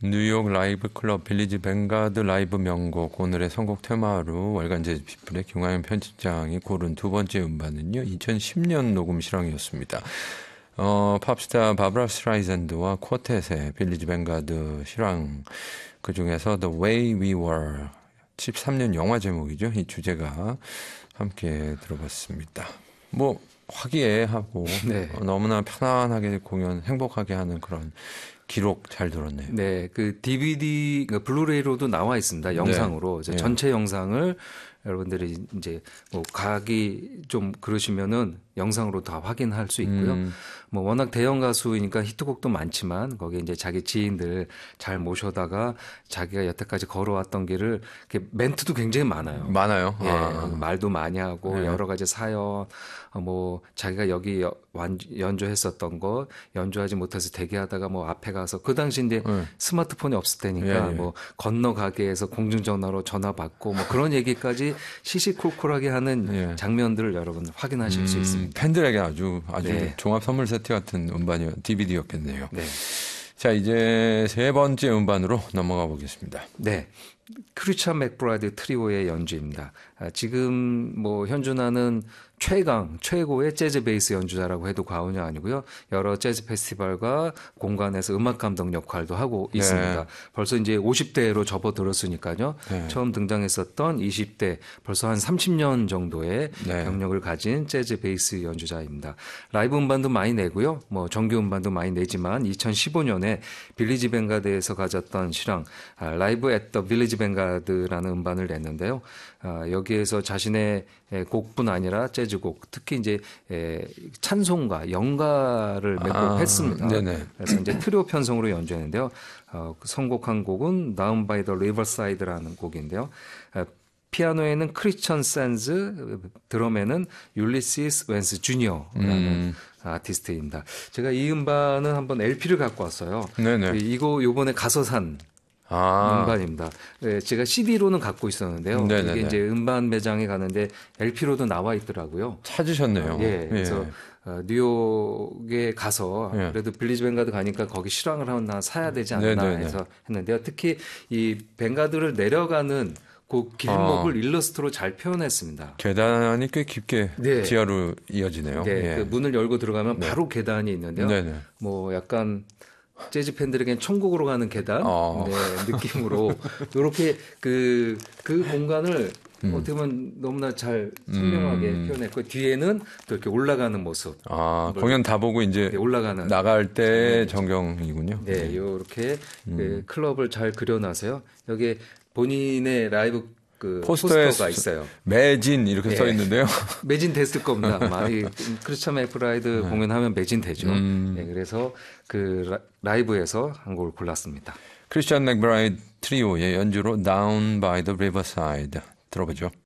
뉴욕 라이브 클럽 빌리지 뱅가드 라이브 명곡 오늘의 선곡 테마로 월간 재즈 피플의 김광현 편집장이 고른 두 번째 음반은요. 2010년 녹음 실황이었습니다. 팝스타 바브라 스트라이샌드와 쿼텟의 빌리지 뱅가드 실황 그중에서 The Way We Were 13년 영화 제목이죠. 이 주제가 함께 들어봤습니다. 뭐 화기애애하고 네. 너무나 편안하게 공연 행복하게 하는 그런 기록 잘 들었네요. 네, 그 DVD, 그러니까 블루레이로도 나와 있습니다. 영상으로. 네. 전체 영상을 여러분들이 이제 뭐 가기 좀 그러시면은 영상으로 다 확인할 수 있고요. 뭐 워낙 대형 가수이니까 히트곡도 많지만 거기에 이제 자기 지인들 잘 모셔다가 자기가 여태까지 걸어왔던 길을 이렇게 멘트도 굉장히 많아요. 많아요. 예, 말도 많이 하고 네. 여러 가지 사연, 뭐 자기가 여기 연주했었던 거 연주하지 못해서 대기하다가 뭐 앞에 가서 그 당시 이제 스마트폰이 없을 때니까 예. 뭐 건너 가게에서 공중전화로 전화 받고 뭐 그런 얘기까지 시시콜콜하게 하는 예. 장면들을 여러분 확인하실 수 있습니다. 팬들에게 아주 네. 종합 선물 세트 같은 DVD였겠네요. 네. 자, 이제 세 번째 음반으로 넘어가 보겠습니다. 네. 크리스찬 맥브라이드 트리오의 연주입니다. 지금 뭐 현존하는 최고의 재즈 베이스 연주자라고 해도 과언이 아니고요. 여러 재즈 페스티벌과 공간에서 음악 감독 역할도 하고 있습니다. 네. 벌써 이제 50대로 접어들었으니까요. 네. 처음 등장했었던 20대 벌써 한 30년 정도의 네. 경력을 가진 재즈 베이스 연주자입니다. 라이브 음반도 많이 내고요. 뭐 정규 음반도 많이 내지만 2015년에 빌리지 뱅가드에서 가졌던 실황 라이브 앳 더 빌리지 뱅가드라는 음반을 냈는데요. 여기에서 자신의 곡뿐 아니라 재즈곡, 특히 이제 찬송가, 연가를 몇 곡 했습니다. 네네. 그래서 이제 트리오 편성으로 연주했는데요. 선곡한 곡은 Down by the Riverside라는 곡인데요. 피아노에는 크리스천 샌즈, 드럼에는 율리시스 웬스 주니어라는 아티스트입니다. 제가 이 음반은 한번 LP를 갖고 왔어요. 네네. 이거 요번에 가서 산 음반입니다. 네, 제가 CD로는 갖고 있었는데요. 네네네. 이게 이제 음반 매장에 가는데 LP로도 나와 있더라고요. 찾으셨네요. 예, 그래서 뉴욕에 가서 그래도 빌리지 뱅가드 가니까 거기 실황을 하나 사야 되지 않나 네네네. 해서 했는데요. 특히 이 뱅가드를 내려가는 그 길목을 일러스트로 잘 표현했습니다. 계단이 꽤 깊게 네. 지하로 이어지네요. 네, 예. 그 문을 열고 들어가면 바로 계단이 있는데요. 네네. 뭐 약간 재즈 팬들에겐 천국으로 가는 계단 네, 느낌으로 이렇게 그 공간을 어떻게 보면 너무나 잘 선명하게 표현했고 뒤에는 또 이렇게 올라가는 모습. 공연 다 보고 이제 네, 올라가는 나갈 때 전경이군요. 네, 이렇게 클럽을 잘 그려놔서요. 여기에 본인의 라이브 그 포스터가 있어요. 매진 이렇게 써 있는데요. 매진 됐을 겁니다. 아마 이 크리스찬 맥브라이드 공연하면 매진 되죠. 네, 그래서 그 라이브에서 한 곡을 골랐습니다. 크리스찬 맥브라이드 트리오의 연주로 Down by the Riverside 들어보죠.